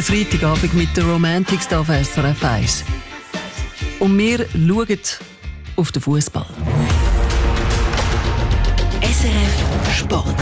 Der Freitagabend mit der Romantics auf SRF 1. Und wir schauen auf den Fußball. SRF Sport.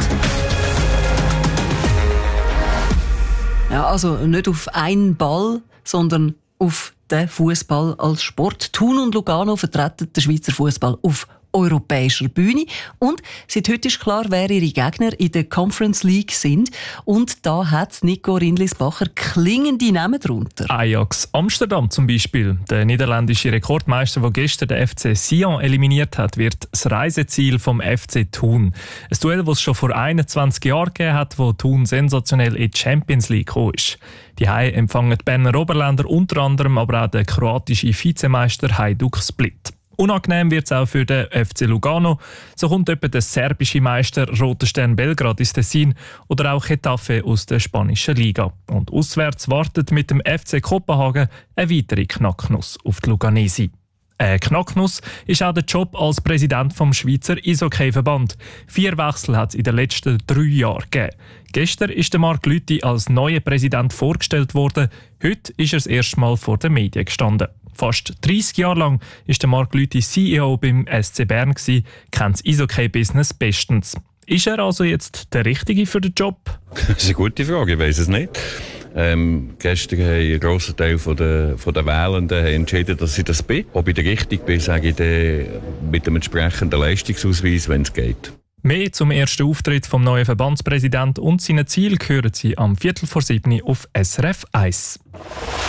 Ja, also nicht auf einen Ball, sondern auf den Fußball als Sport. Thun und Lugano vertreten den Schweizer Fußball auf europäischer Bühne. Und seit heute ist klar, wer ihre Gegner in der Conference League sind. Und da hat Nico Rindlisbacher klingende Namen drunter. Ajax Amsterdam zum Beispiel. Der niederländische Rekordmeister, der gestern den FC Sion eliminiert hat, wird das Reiseziel vom FC Thun. Ein Duell, das es schon vor 21 Jahren gegeben hat, wo Thun sensationell in die Champions League gekommen ist. Die Hai empfangen die Berner Oberländer, unter anderem aber auch den kroatischen Vizemeister Hajduk Split. Unangenehm wird es auch für den FC Lugano. So kommt etwa der serbische Meister Roter Stern Belgrad ins Tessin oder auch Getafe aus der spanischen Liga. Und auswärts wartet mit dem FC Kopenhagen eine weitere Knacknuss auf die Luganesi. Knacknuss ist auch der Job als Präsident vom Schweizer Eishockey-Verband. 4 Wechsel hat es in den letzten 3 Jahren gegeben. Gestern ist der Marc Lüthi als neuer Präsident vorgestellt worden. Heute ist er das erste Mal vor den Medien gestanden. Fast 30 Jahre lang war der Marc Lüthi CEO beim SC Bern, kennt das Eishockey-Business bestens. Ist er also jetzt der Richtige für den Job? Das ist eine gute Frage, ich weiss es nicht. Gestern haben ein grosser Teil von der Wählenden entschieden, dass ich das bin. Ob ich der Richtige bin, sage ich dann mit dem entsprechenden Leistungsausweis, wenn es geht. Mehr zum ersten Auftritt vom neuen Verbandspräsidenten und seinen Zielen hören Sie am 6:15 auf SRF 1.